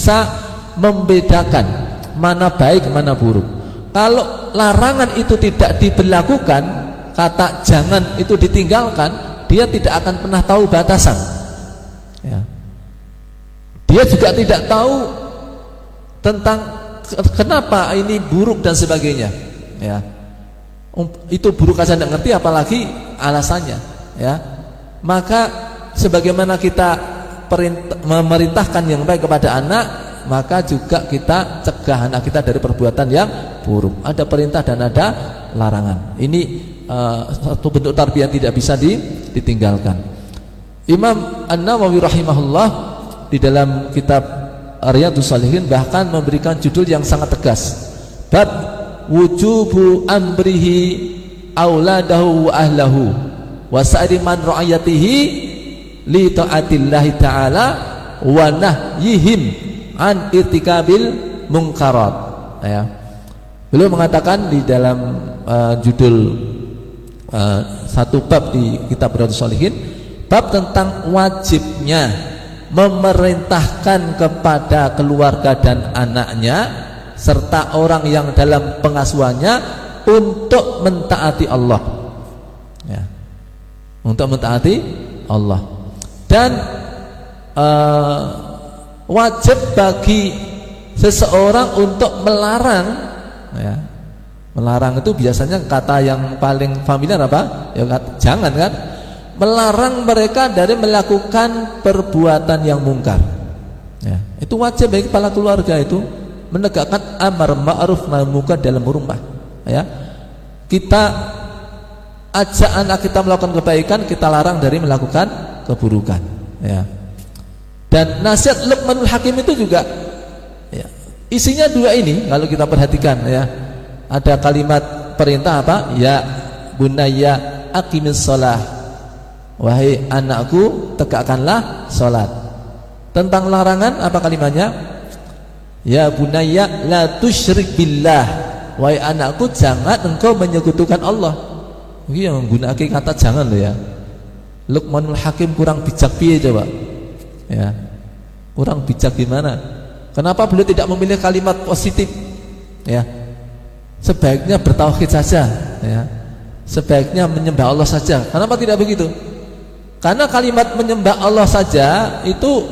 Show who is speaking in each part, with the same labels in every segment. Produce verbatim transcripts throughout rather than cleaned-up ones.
Speaker 1: bisa membedakan mana baik mana buruk. Kalau larangan itu tidak diberlakukan, kata jangan itu ditinggalkan, dia tidak akan pernah tahu batasan ya. Dia juga tidak tahu tentang kenapa ini buruk dan sebagainya ya. Itu buruk aja tidak ngerti, apalagi alasannya ya. Maka sebagaimana kita perintah, memerintahkan yang baik kepada anak, maka juga kita cegah anak kita dari perbuatan yang buruk. Ada perintah dan ada larangan. Ini uh, satu bentuk tarbiyah tidak bisa ditinggalkan. Imam An-Nawawi rahimahullah di dalam kitab Riyadhus Shalihin bahkan memberikan judul yang sangat tegas, bab wujubu amrihi auladahu wa ahlahu wa sa'iri man ra'ayatihi li ta'atillahi ta'ala wa nahyihim an irtikabil munkarat ya. Beliau mengatakan di dalam uh, judul uh, satu bab di kitab Riyadhus Shalihin, bab tentang wajibnya memerintahkan kepada keluarga dan anaknya serta orang yang dalam pengasuhannya untuk mentaati Allah ya. Untuk mentaati Allah. Dan uh, wajib bagi seseorang untuk melarang ya. Melarang itu biasanya kata yang paling familiar apa? Ya jangan kan? Melarang mereka dari melakukan perbuatan yang mungkar ya. Itu wajib bagi kepala keluarga itu menegakkan amar ma'ruf nahi munkar dalam rumah ya. Kita ajak anak kita melakukan kebaikan, kita larang dari melakukan keburukan ya. Dan nasihat Luqmanul Hakim itu juga ya, isinya dua ini kalau kita perhatikan ya. Ada kalimat perintah apa? Ya bunayya aqimis shalah, wahai anakku tegakkanlah salat. Tentang larangan apa kalimatnya? Ya bunayya la tusyrik billah, wahai anakku jangan engkau menyekutukan Allah. Ini yang menggunakan kata jangan loh ya. Luqmanul Hakim kurang bijak piye coba ya. Kurang bijak gimana? Kenapa beliau tidak memilih kalimat positif ya? Sebaiknya bertauhid saja ya. Sebaiknya menyembah Allah saja. Kenapa tidak begitu? Karena kalimat menyembah Allah saja itu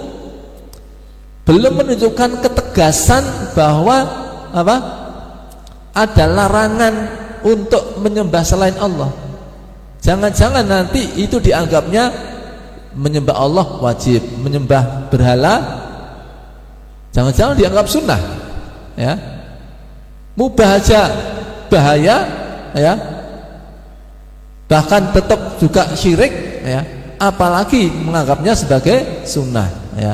Speaker 1: belum menunjukkan ketegasan bahwa apa? Ada larangan untuk menyembah selain Allah. Jangan-jangan nanti itu dianggapnya menyembah Allah wajib, menyembah berhala jangan-jangan dianggap sunnah ya. Mubah aja bahaya ya. Bahkan tetap juga syirik ya. Apalagi menganggapnya sebagai sunnah ya.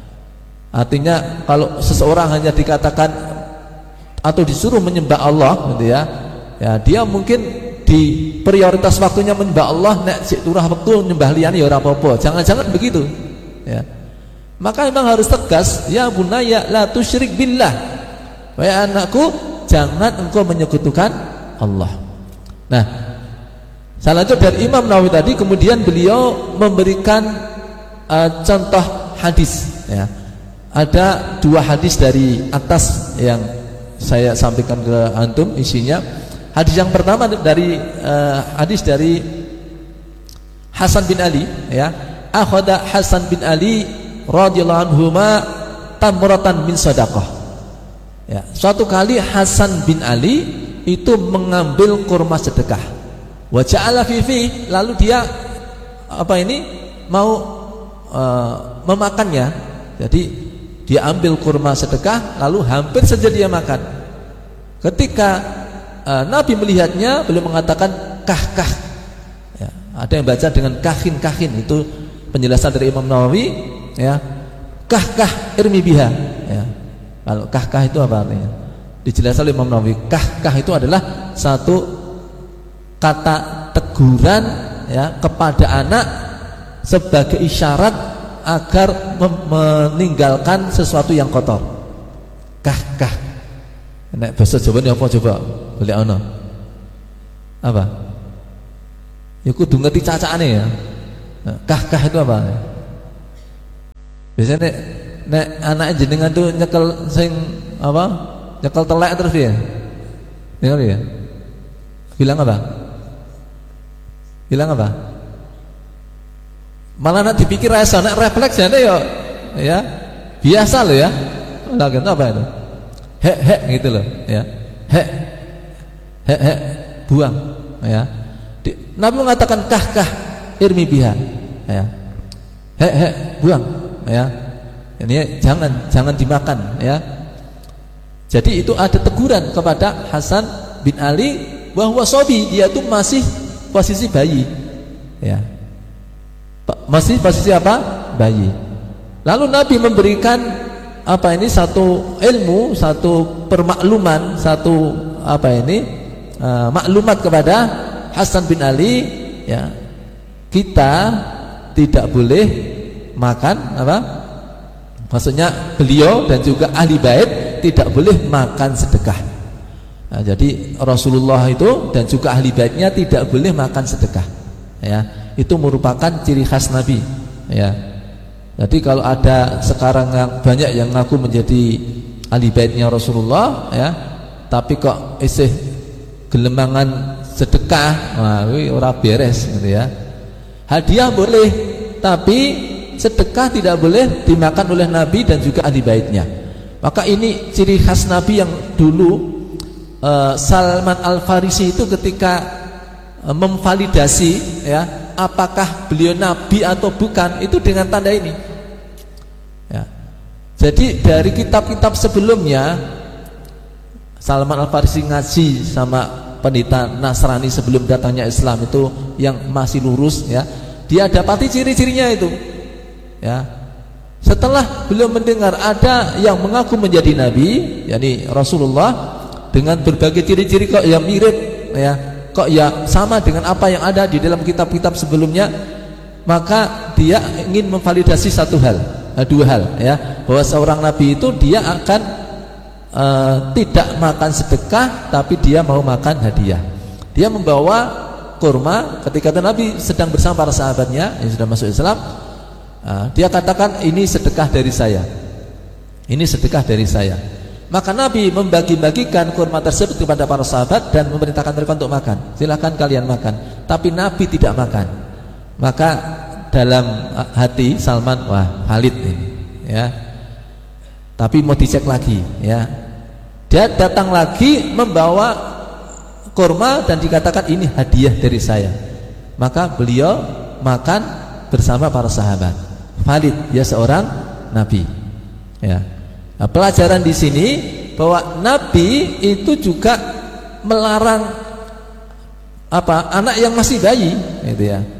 Speaker 1: Artinya kalau seseorang hanya dikatakan atau disuruh menyembah Allah gitu ya, ya dia mungkin di prioritas waktunya menyembah Allah, nek sik turah wektu nyembah liyane ya ora apa-apa. Jangan-jangan begitu ya. Maka memang harus tegas, ya bunayya la tusyrik billah, wahai anakku jangan engkau menyekutukan Allah. Nah, selanjutnya dari Imam Nawawi tadi kemudian beliau memberikan uh, contoh hadis ya. Ada dua hadis dari atas yang saya sampaikan ke antum isinya. Hadis yang pertama dari uh, hadis dari Hasan bin Ali ya. Akhadha Hasan bin Ali radhiyallahu anhuma tamratan min shadaqah. Ya, suatu kali Hasan bin Ali itu mengambil kurma sedekah. Wa ja'ala fi fi, lalu dia apa ini mau uh, memakannya. Jadi dia ambil kurma sedekah lalu hampir saja dia makan. Ketika Uh, Nabi melihatnya, beliau mengatakan kah-kah ya, ada yang baca dengan kahin-kahin, itu penjelasan dari Imam Nawawi ya. Kah-kah irmi biha ya. Kalau kah-kah itu apa artinya? Dijelaskan oleh Imam Nawawi, kah-kah itu adalah satu kata teguran ya kepada anak sebagai isyarat agar meninggalkan sesuatu yang kotor. Kah-kah. Nek bahasa Jawa ini apa coba? Boleh ana. Apa? Ya kudu ngerti cacane ya. Kah-kah itu apa? Biasanya nek anak jenengan tuh nyekel sing apa? Nyekel telek terus ya. Dengar ya? Bilang apa? Bilang apa? Malah nak dipikir rasa, nak refleks ya, ya, ya biasa loh ya. Lagi apa itu? Hek hek gitu loh, ya. Hek hek hek buang, ya. Di, Nabi mengatakan kah kah irmi biha, ya. Hek hek buang, ya. Ini jangan jangan dimakan, ya. Jadi itu ada teguran kepada Hasan bin Ali bahwa sobi, dia itu masih posisi bayi, ya. Masih posisi apa? Bayi. Lalu Nabi memberikan apa ini satu ilmu, satu permakluman, satu apa ini uh, maklumat kepada Hasan bin Ali, ya. Kita tidak boleh makan apa? Maksudnya beliau dan juga ahli bait tidak boleh makan sedekah. Nah, jadi Rasulullah itu dan juga ahli baitnya tidak boleh makan sedekah, ya. Itu merupakan ciri khas Nabi, ya. Jadi kalau ada sekarang yang banyak yang ngaku menjadi ahli baitnya Rasulullah, ya, tapi kok isih gelemangan sedekah, wah kuwi ora beres gitu ya. Hadiah boleh, tapi sedekah tidak boleh dimakan oleh Nabi dan juga ahli baitnya. Maka ini ciri khas Nabi yang dulu uh, Salman Al-Farisi itu ketika uh, memvalidasi, ya, apakah beliau nabi atau bukan, itu dengan tanda ini, ya. Jadi dari kitab-kitab sebelumnya Salman Al-Farisi ngaji sama pendeta Nasrani sebelum datangnya Islam itu yang masih lurus, ya, dia dapati ciri-cirinya itu, ya. Setelah beliau mendengar ada yang mengaku menjadi nabi, yakni Rasulullah, dengan berbagai ciri-ciri kok yang mirip, ya, kok ya sama dengan apa yang ada di dalam kitab-kitab sebelumnya, maka dia ingin memvalidasi satu hal, dua hal, ya, bahwa seorang nabi itu dia akan uh, tidak makan sedekah, tapi dia mau makan hadiah. Dia membawa kurma ketika itu Nabi sedang bersama para sahabatnya yang sudah masuk Islam. uh, Dia katakan, ini sedekah dari saya, ini sedekah dari saya. Maka Nabi membagi-bagikan kurma tersebut kepada para sahabat dan memerintahkan mereka untuk makan. Silakan kalian makan. Tapi Nabi tidak makan. Maka dalam hati Salman, wah valid ini, ya. Tapi mau dicek lagi, ya. Dia datang lagi membawa kurma dan dikatakan ini hadiah dari saya. Maka beliau makan bersama para sahabat. Valid, dia seorang Nabi, ya. Nah, pelajaran di sini bahwa Nabi itu juga melarang apa? Anak yang masih bayi, gitu ya,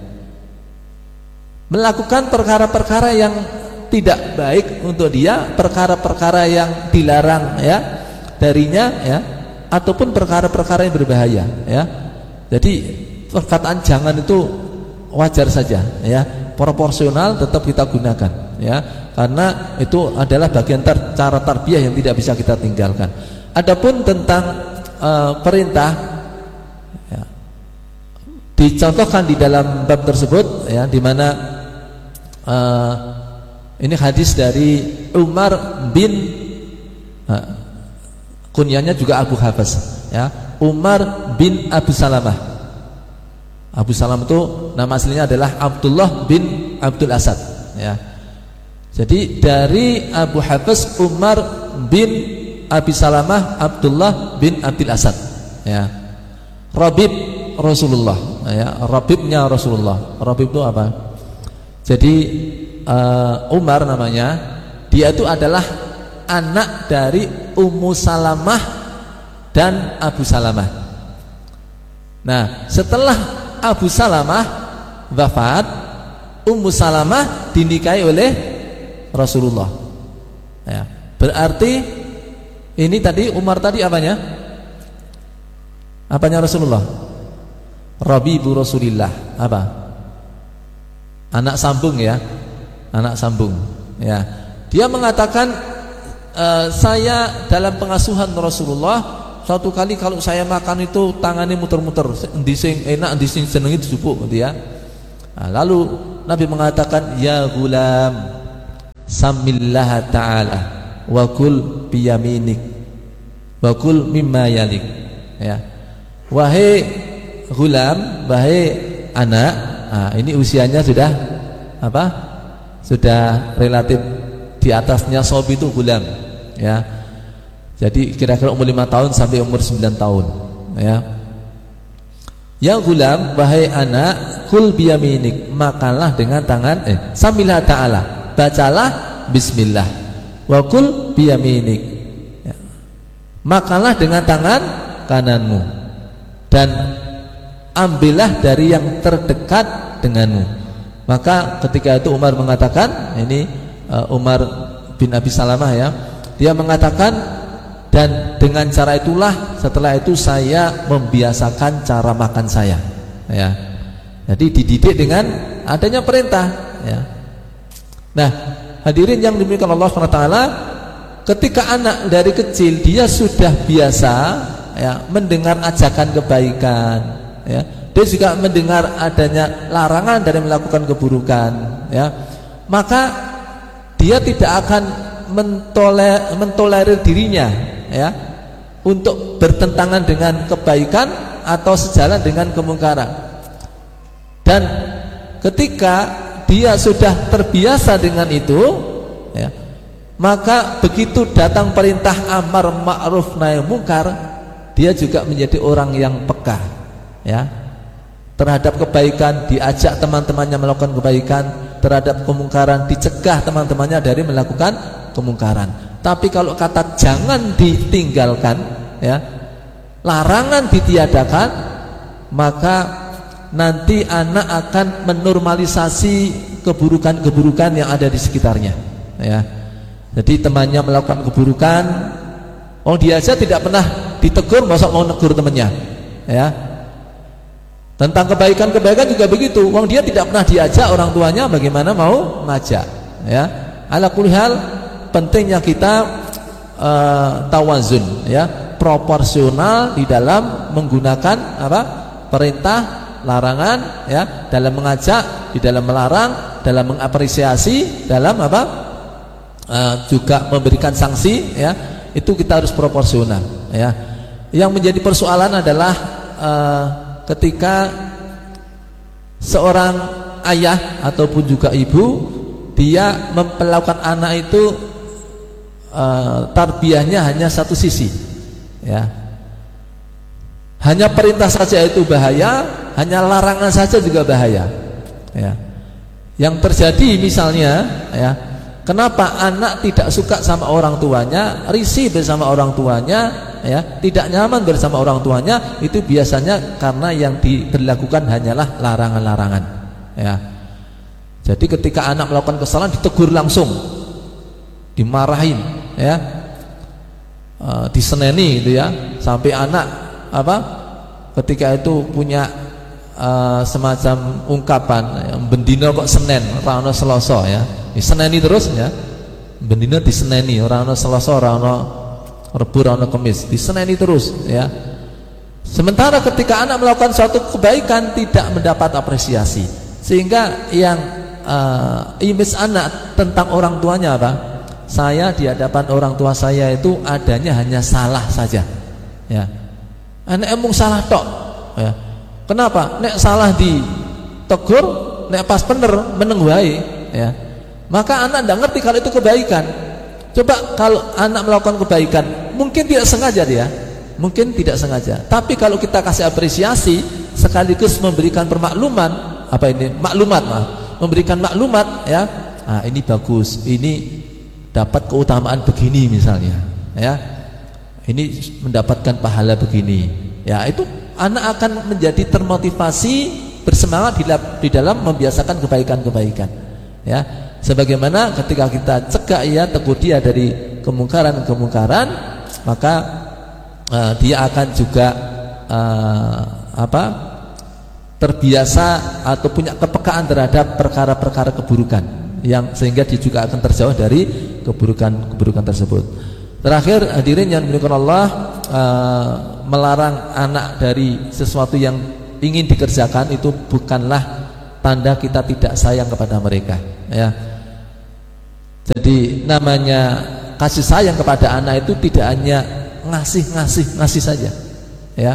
Speaker 1: melakukan perkara-perkara yang tidak baik untuk dia, perkara-perkara yang dilarang, ya, darinya, ya, ataupun perkara-perkara yang berbahaya, ya. Jadi perkataan jangan itu wajar saja, ya, proporsional tetap kita gunakan, ya. Karena itu adalah bagian ter, cara tarbiyah yang tidak bisa kita tinggalkan. Adapun tentang uh, perintah, ya, dicontohkan di dalam bab tersebut, ya, di mana uh, ini hadis dari Umar bin uh, kunyahnya juga Abu Hafs, ya, Umar bin Abu Salamah. Abu Salamah itu nama aslinya adalah Abdullah bin Abdul Asad, ya. Jadi dari Abu Hafs Umar bin Abi Salamah Abdullah bin Abdul Asad, ya. Rabib Rasulullah, ya, Rabibnya Rasulullah. Rabib itu apa? Jadi uh, Umar namanya, dia itu adalah anak dari Ummu Salamah dan Abu Salamah. Nah, setelah Abu Salamah wafat, Ummu Salamah dinikahi oleh Rasulullah, ya. Berarti ini tadi Umar tadi apanya? Apanya Rasulullah? Rabibu Rasulillah. Apa? Anak sambung, ya. Anak sambung, ya. Dia mengatakan, e, saya dalam pengasuhan Rasulullah, suatu kali kalau saya makan itu tangannya muter-muter, endi sing enak, endi sing seneng itu dijupuk, gitu ya. Nah, lalu Nabi mengatakan, ya gulam, Samillaha ta'ala wa kul biyaminik wa kul mimma yalik. Ya. Wahai gulam, wahai anak, nah, ini usianya sudah apa? Sudah relatif di atasnya sobi itu gulam, ya. Jadi kira-kira umur lima tahun sampai umur sembilan tahun, ya. Ya gulam, wahai anak, kul biyaminik, makanlah dengan tangan eh samillah ta'ala, bacalah bismillah, wa kul biyaminik, ya. Makanlah dengan tangan kananmu dan ambillah dari yang terdekat denganmu. Maka ketika itu Umar mengatakan, ini uh, Umar bin Abi Salamah, ya, dia mengatakan, dan dengan cara itulah setelah itu saya membiasakan cara makan saya, ya. Jadi dididik dengan adanya perintah, ya. Nah, hadirin yang dimuliakan Allah subhanahu wa taala, ketika anak dari kecil dia sudah biasa, ya, mendengar ajakan kebaikan, ya, dia juga mendengar adanya larangan dari melakukan keburukan, ya, maka dia tidak akan mentoler, mentolerir dirinya, ya, untuk bertentangan dengan kebaikan atau sejalan dengan kemungkaran. Dan ketika dia sudah terbiasa dengan itu, ya, maka begitu datang perintah amar ma'ruf nahi munkar, dia juga menjadi orang yang peka, ya, terhadap kebaikan, diajak teman-temannya melakukan kebaikan, terhadap kemungkaran dicegah teman-temannya dari melakukan kemungkaran. Tapi kalau kata jangan ditinggalkan, ya, larangan ditiadakan, maka nanti anak akan menormalisasi keburukan-keburukan yang ada di sekitarnya, ya. Jadi temannya melakukan keburukan, oh dia aja tidak pernah ditegur, masa mau negur temannya, ya. Tentang kebaikan-kebaikan juga begitu. Wong dia tidak pernah diajak orang tuanya, bagaimana mau ngajak, ya. Ala kulli hal, pentingnya kita uh, tawazun, ya, proporsional di dalam menggunakan apa? Perintah, larangan, ya, dalam mengajak, di dalam melarang, dalam mengapresiasi, dalam apa? Uh, juga memberikan sanksi, ya. Itu kita harus proporsional, ya. Yang menjadi persoalan adalah uh, ketika seorang ayah ataupun juga ibu, dia memperlakukan anak itu uh, tarbiyahnya hanya satu sisi, ya. Hanya perintah saja itu bahaya, hanya larangan saja juga bahaya, ya. Yang terjadi misalnya, ya, kenapa anak tidak suka sama orang tuanya, risih bersama orang tuanya, ya, tidak nyaman bersama orang tuanya, itu biasanya karena yang diberlakukan hanyalah larangan-larangan, ya. Jadi ketika anak melakukan kesalahan ditegur langsung, dimarahin, ya, e, diseneni, itu ya, sampai anak apa? Ketika itu punya e, semacam ungkapan, ya, bendino kok Senen, ora ono Selasa, ya. Diseneni terus, ya. Bendino diseneni, ora ono Selasa, ora ono Rebu, ora ono Kamis, diseneni terus, ya. Sementara ketika anak melakukan suatu kebaikan tidak mendapat apresiasi, sehingga yang uh, image anak tentang orang tuanya apa? Saya di hadapan orang tua saya itu adanya hanya salah saja, ya. Anak emang salah tok, ya. Kenapa? Nek salah ditegur, nek pas bener meneng wae, ya. Maka anak tidak ngerti kalau itu kebaikan. Coba kalau anak melakukan kebaikan, mungkin tidak sengaja dia, mungkin tidak sengaja. Tapi kalau kita kasih apresiasi sekaligus memberikan permakluman, apa ini? Maklumat, mah. Memberikan maklumat, ya. Ah, ini bagus, ini dapat keutamaan begini misalnya, ya. Ini mendapatkan pahala begini, ya. Itu anak akan menjadi termotivasi, bersemangat di dalam membiasakan kebaikan-kebaikan, ya. Sebagaimana ketika kita cegah ia, tegur dia dari kemungkaran-kemungkaran, maka uh, dia akan juga uh, apa? terbiasa atau punya kepekaan terhadap perkara-perkara keburukan, yang sehingga dia juga akan terjauh dari keburukan-keburukan tersebut. Terakhir, hadirin yang dimuliakan Allah, uh, melarang anak dari sesuatu yang ingin dikerjakan itu bukanlah tanda kita tidak sayang kepada mereka, ya. Jadi namanya kasih sayang kepada anak itu tidak hanya ngasih-ngasih ngasih saja, ya.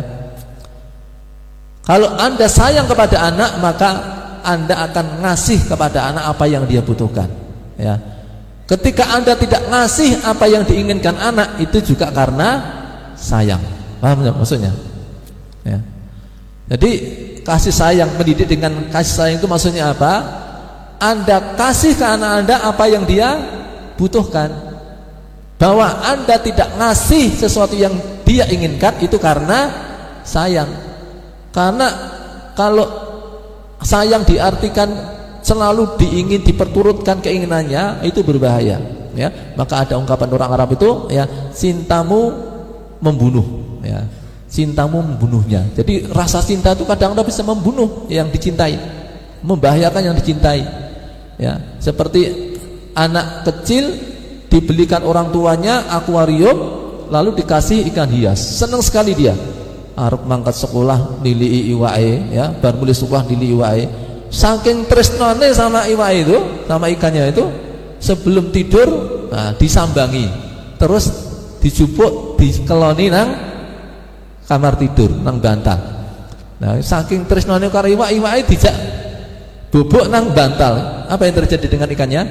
Speaker 1: Kalau Anda sayang kepada anak, maka Anda akan ngasih kepada anak apa yang dia butuhkan, ya. Ketika Anda tidak ngasih apa yang diinginkan anak, itu juga karena sayang. Paham enggak maksudnya? Ya. Jadi kasih sayang, mendidik dengan kasih sayang itu maksudnya apa? Anda kasih ke anak Anda apa yang dia butuhkan. Bahwa Anda tidak ngasih sesuatu yang dia inginkan itu karena sayang. Karena kalau sayang diartikan selalu diingin diperturutkan keinginannya, itu berbahaya, ya. Maka ada ungkapan orang Arab itu, ya, cintamu membunuh, ya. Cintamu membunuhnya. Jadi rasa cinta itu kadang-kadang bisa membunuh yang dicintai, membahayakan yang dicintai, ya. Seperti anak kecil dibelikan orang tuanya akuarium, lalu dikasih ikan hias, senang sekali dia. Arep mangkat sekolah nili iwae, ya, bar mulai sekolah nili iwae. Saking tresnane sama iwae itu, sama ikannya itu, sebelum tidur nah, disambangi, terus dijupuk, dikeloni nang kamar tidur, nang bantal. Nah, saking tresnane karo iwak, iwae dijak bubuk nang bantal. Apa yang terjadi dengan ikannya?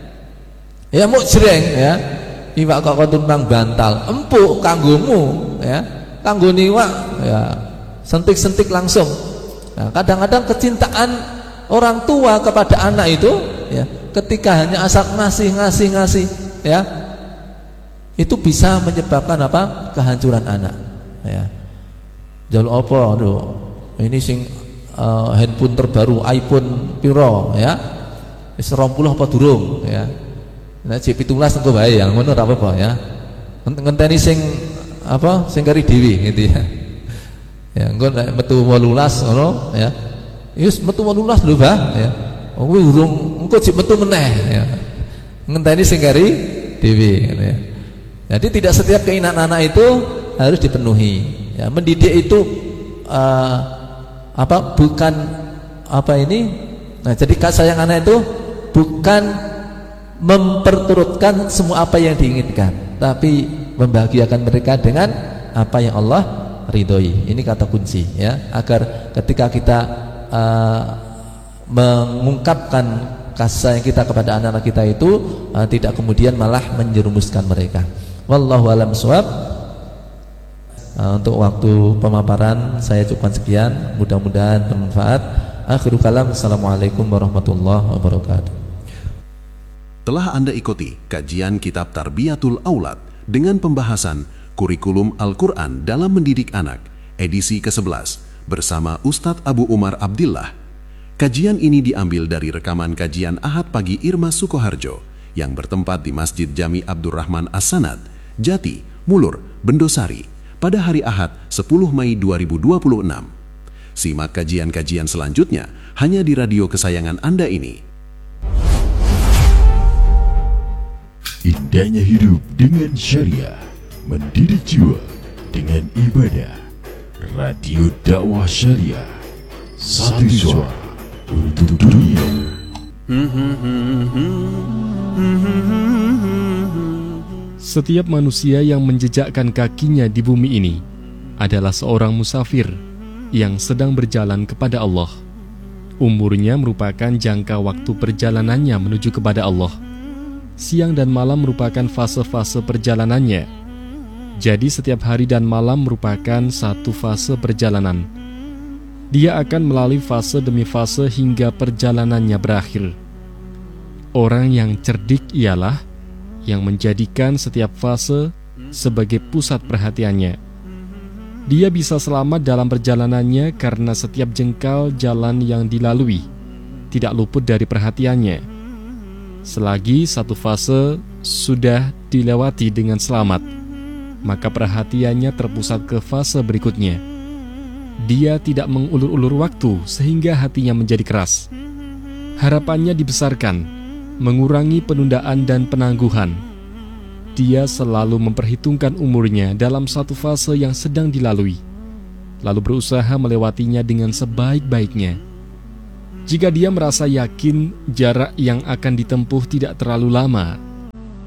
Speaker 1: Ya mujreng, ya. Iwak kok kontun nang bantal, empuk kanggomu, ya. Kanggo iwak, ya. Sentik-sentik langsung. Nah, kadang-kadang kecintaan orang tua kepada anak itu, ya, ketika hanya asal ngasih ngasih ngasih, ya, itu bisa menyebabkan apa? Kehancuran anak, ya. Jaluk apa? Aduh, ini sing uh, handphone terbaru iPhone piro, ya, wis rong puluh apa durung, ya. Nah, J tujuh belas engko bae ya, ngono ora apa-apa, ya. Ngenteni sing apa? Sing kari dhewe gitu, ya. Ya, engko nek metu wolulas ngono, ya. Yus metu wolulas lho, Bah, ya. Oh kuwi urung engko jek metu meneh, ya. Ngenteni sing kari dhewe, ya. Jadi tidak setiap keinginan anak itu harus dipenuhi. Ya, mendidik itu uh, apa? Bukan apa ini? Nah, jadi kasih sayang anak itu bukan memperturutkan semua apa yang diinginkan, tapi membahagiakan mereka dengan apa yang Allah ridhoi. Ini kata kunci, ya, agar ketika kita uh, mengungkapkan kasih sayang kita kepada anak-anak kita itu uh, tidak kemudian malah menjerumuskan mereka. Wallahu a'lam bishawab. Uh, untuk waktu pemaparan saya cukupkan sekian, mudah-mudahan bermanfaat. Akhirul kalam, assalamualaikum warahmatullahi wabarakatuh.
Speaker 2: Telah Anda ikuti kajian kitab Tarbiyatul Aulad dengan pembahasan kurikulum Al-Quran dalam mendidik anak edisi ke sebelas bersama Ustadz Abu Umar Abdillah. Kajian ini diambil dari rekaman kajian Ahad pagi Irma Sukoharjo yang bertempat di Masjid Jami Abdurrahman As-Sanad, Jati, Mulur, Bendosari pada hari Ahad sepuluh Mei dua ribu dua puluh enam. Simak kajian-kajian selanjutnya hanya di radio kesayangan Anda ini.
Speaker 3: Indahnya hidup dengan syariah, mendidik jiwa dengan ibadah. Radio dakwah syariah, satu suara untuk dunia.
Speaker 4: Setiap manusia yang menjejakkan kakinya di bumi ini adalah seorang musafir yang sedang berjalan kepada Allah. Umurnya merupakan jangka waktu perjalanannya menuju kepada Allah. Siang dan malam merupakan fase-fase perjalanannya. Jadi setiap hari dan malam merupakan satu fase perjalanan. Dia akan melalui fase demi fase hingga perjalanannya berakhir. Orang yang cerdik ialah yang menjadikan setiap fase sebagai pusat perhatiannya. Dia bisa selamat dalam perjalanannya karena setiap jengkal jalan yang dilalui tidak luput dari perhatiannya. Selagi satu fase sudah dilewati dengan selamat, maka perhatiannya terpusat ke fase berikutnya. Dia tidak mengulur-ulur waktu sehingga hatinya menjadi keras. Harapannya dibesarkan, mengurangi penundaan dan penangguhan. Dia selalu memperhitungkan umurnya dalam satu fase yang sedang dilalui, lalu berusaha melewatinya dengan sebaik-baiknya. Jika dia merasa yakin jarak yang akan ditempuh tidak terlalu lama,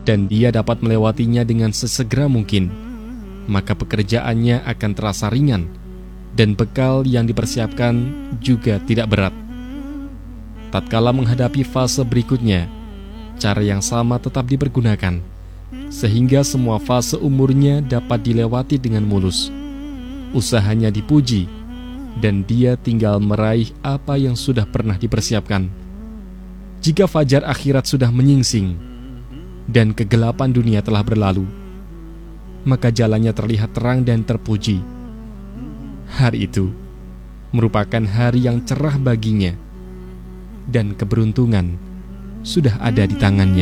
Speaker 4: dan dia dapat melewatinya dengan sesegera mungkin, maka pekerjaannya akan terasa ringan dan bekal yang dipersiapkan juga tidak berat. Tatkala menghadapi fase berikutnya, cara yang sama tetap dipergunakan, sehingga semua fase umurnya dapat dilewati dengan mulus. Usahanya dipuji, dan dia tinggal meraih apa yang sudah pernah dipersiapkan. Jika fajar akhirat sudah menyingsing, dan kegelapan dunia telah berlalu, maka jalannya terlihat terang dan terpuji. Hari itu merupakan hari yang cerah baginya, dan keberuntungan sudah ada di tangannya.